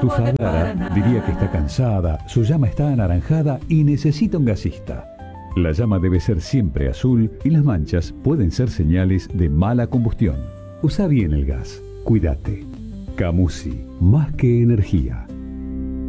estufa Adara diría que está cansada, su llama está anaranjada y necesita un gasista. La llama debe ser siempre azul y las manchas pueden ser señales de mala combustión. Usa bien el gas. Cuídate. Camusi, más que energía.